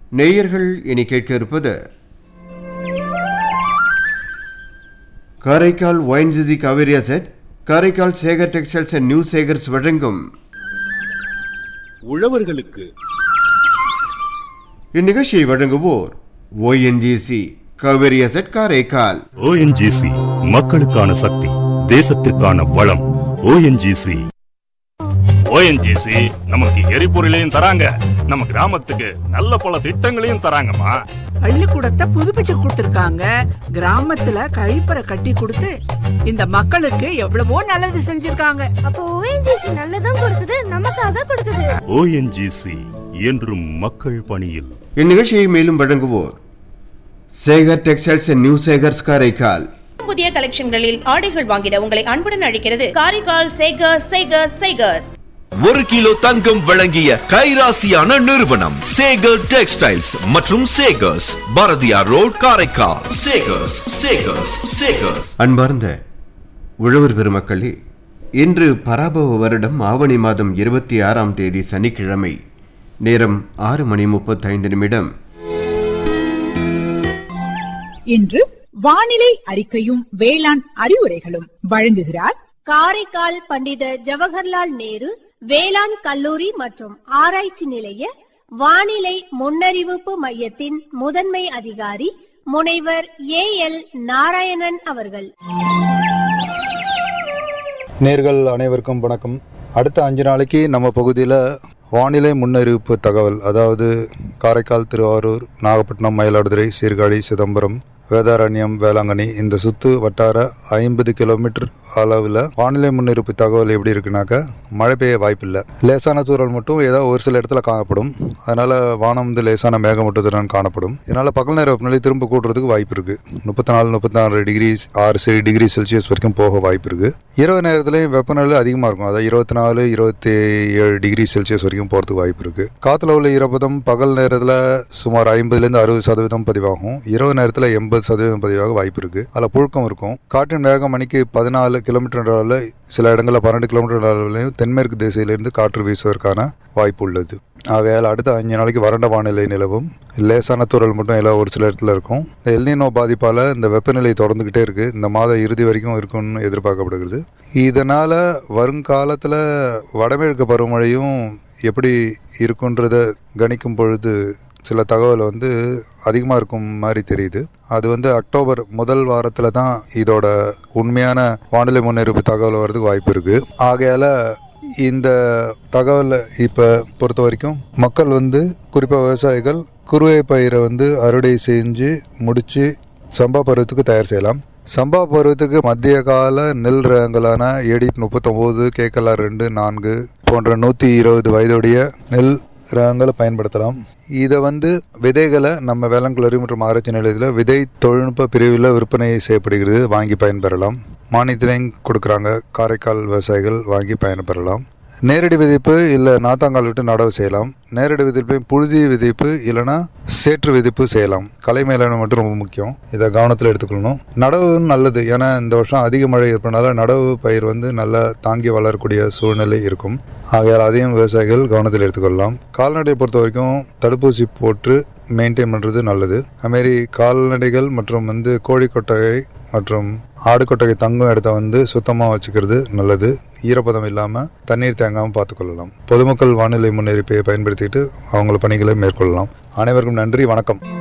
நேயர்கள் இனி கேட்க இருப்பது Karaikal YNCC Kaveri asset, Karaikal Sekar textiles and new Sekar's வழங்கும் உழவர்களுக்கு. இந்நிகழ்ச்சியை வழங்குவோர் ONGC Kaveri asset Karaikal. ONGC மக்களுக்கான சக்தி, தேசத்திற்கான வளம். ONGC நமக்கு எரிபொருளையும் தராங்க, நம்ம கிராமத்துக்கு நல்ல பல திட்டங்களையும் தராங்கம்மா. பள்ளிக்கூடத்தை புதுப்பிச்சு கொடுத்திருக்காங்க, கிராமத்துல கழிப்பறை கட்டி கொடுத்து இந்த மக்களுக்கு எவ்வளவோ நல்லது செஞ்சிருக்காங்க. அப்போ ONGC நல்லதும் கொடுக்குது, நமக்காக கொடுக்குது. ONGC என்றும் மக்கள் பணியில். இந்நிகழ்ச்சியை மேலும் வழங்குவோர் Sekar textiles and new Sekar's Karaikal. புதிய கலெக்ஷன்களில் ஆடைகள் வாங்கிட உங்களை அன்புடன் அழைக்கிறது காரைக்கால் சேகர்ஸ். 1 கிலோ தங்கம் வழங்கிய கைராசியான நிறுவனம் சேகர் டெக்ஸ்டைல்ஸ் மற்றும் சேகர்ஸ், பாரதியார் ரோட், காரைக்கால். சேகர்ஸ். அன்பார்ந்த உழவர் பெருமக்களே, இன்று பராபவ வருடம் ஆவணி மாதம் 26ஆம் தேதி சனிக்கிழமை. நேரம் 6:35. இன்று வானிலை அறிக்கையும் வேளாண் அறிவுரைகளும் வழங்குகிறார் காரைக்கால் பண்டித ஜவஹர்லால் நேரு வேளாண் கல்லூரி மற்றும் ஆராய்ச்சி நிலைய வானிலை முன்னறிவிப்பு மையத்தின் முதன்மை அதிகாரி முனைவர் AL நாராயணன் அவர்கள். நேர்கள் அனைவருக்கும் வணக்கம். அடுத்த 5 நாளைக்கு நம்ம பகுதியில் வானிலை முன்னறிவிப்பு தகவல், அதாவது காரைக்கால், திருவாரூர், நாகப்பட்டினம், மயிலாடுதுறை, சீர்காழி, சிதம்பரம், வேதாரண்யம், வேளாங்கண்ணி இந்த சுற்று வட்டார 50 கிலோமீட்டர் அளவில் வானிலை முன்னறிவிப்பு தகவல் எப்படி இருக்குனாக்கா, மழை பெய்ய வாய்ப்பில்லை. லேசான தூறல் மட்டும் ஏதாவது ஒரு சில இடத்துல காணப்படும். அதனால் வானம் வந்து லேசான மேகமூட்டத்துடன் காணப்படும். இதனால் பகல் நேர வெப்பநிலை திரும்ப கூட்டுறதுக்கு வாய்ப்பு இருக்குது. 34 டிகிரி 6 டிகிரி செல்சியஸ் வரைக்கும் போக வாய்ப்பு இருக்குது. இரவு நேரத்துலையும் வெப்பநிலை அதிகமாக இருக்கும், அதாவது 24 27 டிகிரி செல்சியஸ் வரைக்கும் போகிறதுக்கு வாய்ப்பு இருக்குது. காற்றுல உள்ள ஈரப்பதம் பகல் நேரத்தில் சுமார் 50% 60% பதிவாகும். இரவு நேரத்தில் 80% பதிவாக வாய்ப்பு இருக்கு. அதில் புழுக்கம் இருக்கும். காற்றின் வேகம் மணிக்கு 14 கிலோமீட்டர் அளவில், சில இடங்களில் 12 கிலோமீட்டர் அளவிலையும் தென்மேற்கு திசையிலிருந்து காற்று வீசுவதற்கான வாய்ப்பு உள்ளது. ஆகையால் அடுத்த 5 நாளைக்கு வறண்ட வானிலை நிலவும். லேசான தூறல் மட்டும் எல்லாம் ஒரு சில இடத்துல இருக்கும். இந்த எல்னினோ பாதிப்பால் இந்த வெப்பநிலை தொடர்ந்துகிட்டே இருக்கு. இந்த மாத இறுதி வரைக்கும் இருக்கும்னு எதிர்பார்க்கப்படுகிறது. இதனால வருங்காலத்தில் வடமேற்கு பருவமழையும் எப்படி இருக்குன்றத கணிக்கும் பொழுது சில தகவல் வந்து அதிகமாக இருக்கும் மாதிரி தெரியுது. அது வந்து அக்டோபர் முதல் வாரத்தில் தான் இதோட உண்மையான வானிலை முன்னறிவிப்பு தகவல் வர்றதுக்கு வாய்ப்பு இருக்குது. ஆகையால் இந்த தகவலை இப்போ பொறுத்த வரைக்கும் மக்கள் வந்து, குறிப்பாக விவசாயிகள், குறுவை பயிரை வந்து அறுவடை செஞ்சு முடித்து சம்பா பருவத்துக்கு தயார் செய்யலாம். சம்பா பருவத்துக்கு மத்திய கால நெல் ரகங்களான ஏடிட் 39, KKLR 2, 4 போன்ற 120 வயதுடைய நெல் ரகங்களை பயன்படுத்தலாம். இதை வந்து விதைகளை நம்ம வேளாண் கல்லூரி மற்றும் ஆராய்ச்சி நிலையத்தில் விதை தொழில்நுட்ப பிரிவில் விற்பனை செய்யப்படுகிறது. வாங்கி பயன்பெறலாம். மானியத்திலையும் கொடுக்குறாங்க. காரைக்கால் விவசாயிகள் வாங்கி பயன்பெறலாம். நேரடி விதைப்பு இல்லை நாத்தாங்கால் விட்டு நடவு செய்யலாம். நேரடி விதைப்பு புழுதி விதைப்பு இல்லைனா சேற்று விதைப்பு செய்யலாம். கலை மேலாண்மை மட்டும் ரொம்ப முக்கியம், இதை கவனத்தில் எடுத்துக்கொள்ளணும். நடவு நல்லது, ஏன்னா இந்த வருஷம் அதிக மழை இருப்பதனால நடவு பயிர் வந்து நல்லா தாங்கி வளரக்கூடிய சூழ்நிலை இருக்கும். ஆகையால் அதையும் விவசாயிகள் கவனத்தில் எடுத்துக்கொள்ளலாம். கால்நடையை பொறுத்த வரைக்கும் தடுப்பூசி போட்டு மெயின்டைன் பண்ணுறது நல்லது. அதுமாரி கால்நடைகள் மற்றும் வந்து கோழி கொட்டகை மற்றும் ஆடு கொட்டகை தங்கும் இடத்த வந்து சுத்தமாக வச்சுக்கிறது நல்லது. ஈரப்பதம் இல்லாமல் தண்ணீர் தேங்காமல் பார்த்துக்கொள்ளலாம். பொதுமக்கள் வானிலை முன்னறிவிப்பை பயன்படுத்திட்டு அவங்கள பணிகளை மேற்கொள்ளலாம். அனைவருக்கும் நன்றி, வணக்கம்.